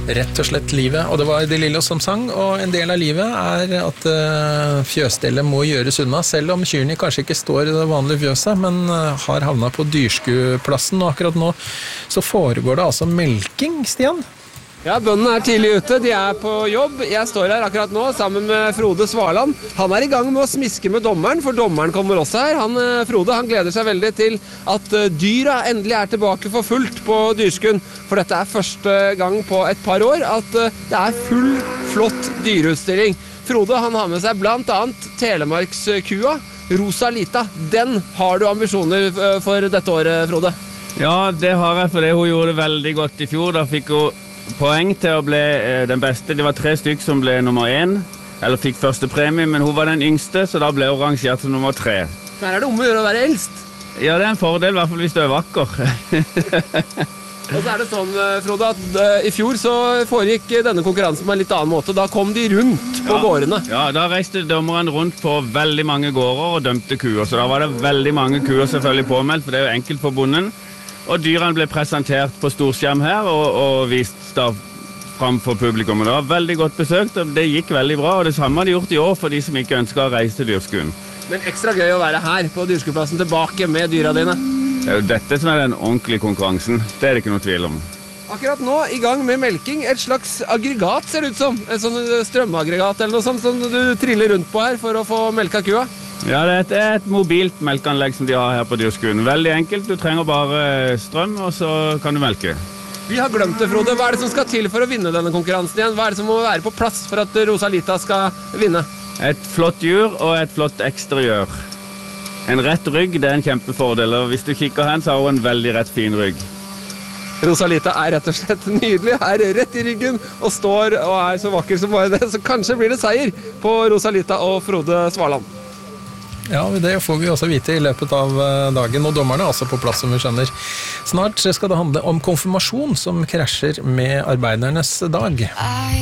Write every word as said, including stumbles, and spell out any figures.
Rett og slett livet, og det var De Lillos som sang, og en del av livet er at uh, fjøsstellet må gjøres unna, selv om kyrne kanskje ikke står i det vanlige fjøset, men uh, har havnet på dyrskueplassen, og akkurat nå så foregår det altså melking, Stian. Ja, bøndene er tidlig ute, de er på jobb. Jeg står her akkurat nå sammen med Frode Svarland. Han er i gang med å smiske med dommeren, for dommeren kommer også her. Han, Frode, han gleder seg veldig til at dyra endelig er tilbake for fullt på dyrskuen. For dette er første gang på et par år at det er full, flott dyreutstilling. Frode, han har med seg blant annet Telemarkskua, Rosa Lita. Den har du ambisjoner for dette året, Frode? Ja, det har jeg, for det hun gjorde det veldig godt i fjor. Da fikk hun poeng til å bli den beste. Det var tre stykker som ble nummer én, eller fikk første premie, men hun var den yngste, så da ble hun rangert som nummer tre. Her er det om å gjøre å være eldst. Ja, det er en fordel, i hvert fall hvis du er vakker. Og så er det sånn, Frode, at uh, i fjor så foregikk denne konkurransen på en litt annen måte. Da kom de rundt på ja, gårdene. Ja, da reiste dommeren rundt på veldig mange gårder og dømte kuer, så da var det veldig mange kuer selvfølgelig påmeldt, for det er jo enkelt for bonden. Og dyrene ble presentert på storskjerm her og, og vist da frem for publikum. Det var veldig godt besøkt, og det gikk veldig bra, og det samme har de gjort i år for de som ikke ønsker å reise til dyrskuen. Men ekstra gøy å være her på dyrskueplassen tilbake med dyra dine. Det er jo dette som er den ordentlige konkurransen, det er det ikke noe tvil om. Akkurat nå i gang med melking, et slags aggregat ser det ut som. Et sånn strømaggregat eller noe sånt som du triller rundt på her for å få melka kua. Ja, det er et, et mobilt melkeanlegg som de har her på dyrskuen. Veldig enkelt, du trenger bare strøm, og så kan du melke. Vi har glemt det, Frode. Hva er det som skal til for å vinne denne konkurransen igjen? Hva er det som må være på plass for at Rosa Lita skal vinne? Et flott djur og et flott eksteriør. En rett rygg, det er en kjempefordel, og hvis du kikker hen, så har hun en veldig rett fin rygg. Rosa Lita er rett og slett nydelig, er rett i ryggen og står og er så vakker som bare det, så kanskje blir det seier på Rosa Lita og Frode Svarland. Ja, det får vi også vite i løpet av dagen, og dommerne er altså på plass, som vi skjønner. Snart skal det handle om konfirmasjon som krasjer med arbeidernes dag.